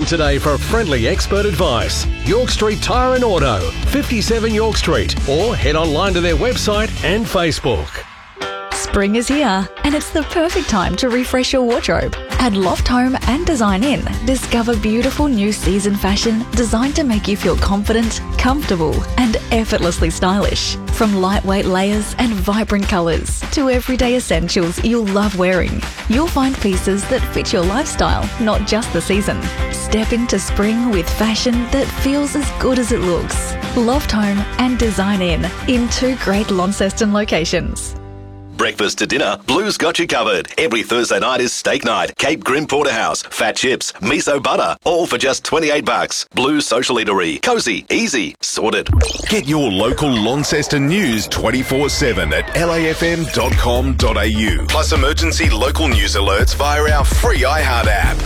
today for friendly expert advice. York Street Tyre and Auto, 57 York Street, or head online to their website and Facebook. Spring is here, and it's the perfect time to refresh your wardrobe. At Loft Home and Design Inn, discover beautiful new season fashion designed to make you feel confident, comfortable, and effortlessly stylish. From lightweight layers and vibrant colours to everyday essentials you'll love wearing, you'll find pieces that fit your lifestyle, not just the season. Step into spring with fashion that feels as good as it looks. Loft Home and Design Inn in 2 great Launceston locations. Breakfast to dinner, Blue's got you covered. Every Thursday night is steak night. Cape Grim Porterhouse, fat chips, miso butter, all for just $28. Blue's Social Eatery. Cozy, easy, sorted. Get your local Launceston news 24/7 at lafm.com.au. Plus emergency local news alerts via our free iHeart app.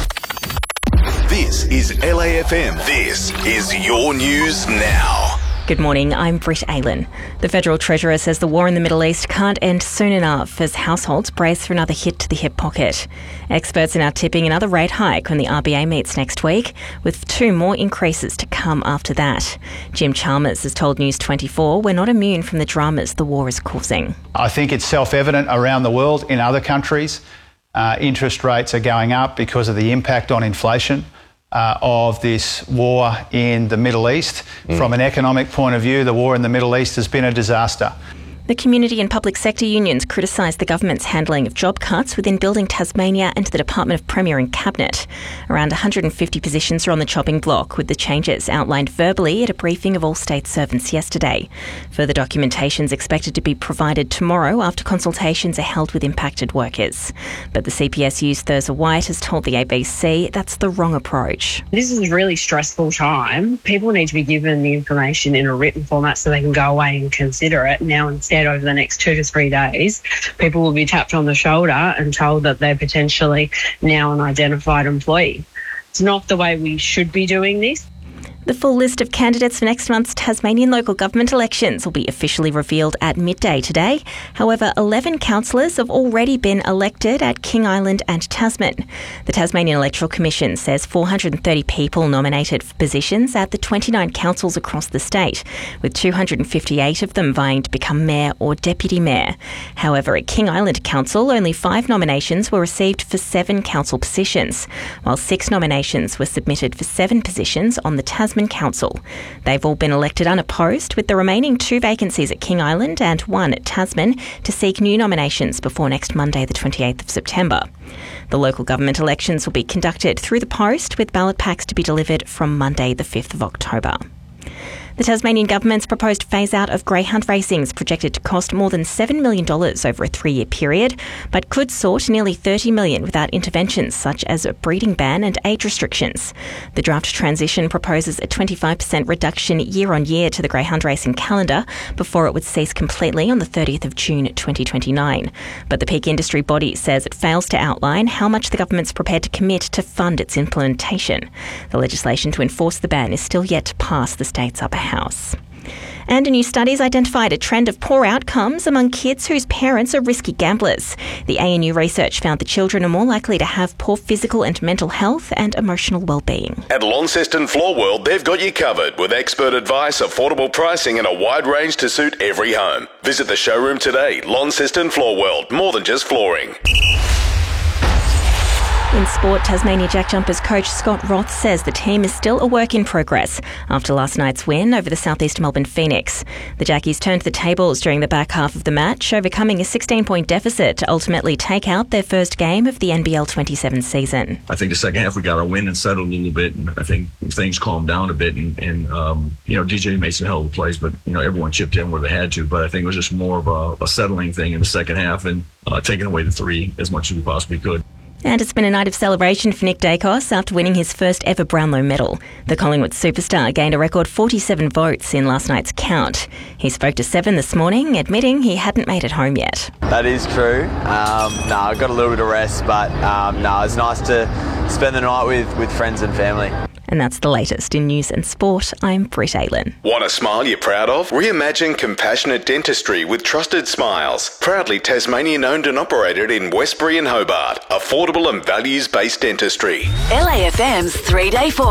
This is LAFM. This is your news now. Good morning, I'm Britt Aylan. The Federal Treasurer says the war in the Middle East can't end soon enough as households brace for another hit to the hip pocket. Experts are now tipping another rate hike when the RBA meets next week, with 2 more increases to come after that. Jim Chalmers has told News 24 we're not immune from the dramas the war is causing. I think it's self-evident around the world in other countries. Interest rates are going up because of the impact on inflation of this war in the Middle East. From an economic point of view, the war in the Middle East has been a disaster. The community and public sector unions criticised the government's handling of job cuts within Building Tasmania and the Department of Premier and Cabinet. Around 150 positions are on the chopping block, with the changes outlined verbally at a briefing of all state servants yesterday. Further documentation is expected to be provided tomorrow after consultations are held with impacted workers. But the CPSU's Thurza White has told the ABC that's the wrong approach. This is a really stressful time. People need to be given the information in a written format so they can go away and consider it. Now, instead, over the next 2 to 3 days, people will be tapped on the shoulder and told that they're potentially now an identified employee. It's not the way we should be doing this. The full list of candidates for next month's Tasmanian local government elections will be officially revealed at midday today. However, 11 councillors have already been elected at King Island and Tasman. The Tasmanian Electoral Commission says 430 people nominated for positions at the 29 councils across the state, with 258 of them vying to become mayor or deputy mayor. However, at King Island Council, only 5 nominations were received for 7 council positions, while 6 nominations were submitted for 7 positions on the Tasman Council. They've all been elected unopposed, with the remaining 2 vacancies at King Island and 1 at Tasman to seek new nominations before next Monday, the 28th of September. The local government elections will be conducted through the post, with ballot packs to be delivered from Monday, the 5th of October. The Tasmanian government's proposed phase-out of greyhound racing is projected to cost more than $7 million over a 3-year period, but could soar to nearly $30 million without interventions such as a breeding ban and age restrictions. The draft transition proposes a 25% reduction year-on-year to the greyhound racing calendar before it would cease completely on the 30th of June 2029. But the peak industry body says it fails to outline how much the government's prepared to commit to fund its implementation. The legislation to enforce the ban is still yet to pass the state's upper house. And a new study's identified a trend of poor outcomes among kids whose parents are risky gamblers. The ANU research found that children are more likely to have poor physical and mental health and emotional well-being. At Launceston Floor World, they've got you covered with expert advice, affordable pricing and a wide range to suit every home. Visit the showroom today. Launceston Floor World, more than just flooring. In sport, Tasmania Jack Jumpers coach Scott Roth says the team is still a work in progress after last night's win over the South East Melbourne Phoenix. The Jackies turned the tables during the back half of the match, overcoming a 16-point deficit to ultimately take out their first game of the NBL 27 season. I think the second half we got our win and settled a little bit, and I think things calmed down a bit. And DJ made some hell of plays, but everyone chipped in where they had to. But I think it was just more of a settling thing in the second half and taking away the 3 as much as we possibly could. And it's been a night of celebration for Nick Dacos after winning his first ever Brownlow medal. The Collingwood superstar gained a record 47 votes in last night's count. He spoke to Seven this morning, admitting he hadn't made it home yet. That is true. I got a little bit of rest, but it's nice to spend the night with friends and family. And that's the latest in news and sport. I'm Britt Aylan. Want a smile you're proud of? Reimagine compassionate dentistry with Trusted Smiles. Proudly Tasmanian owned and operated in Westbury and Hobart. Affordable and values-based dentistry. LAFM's 3-Day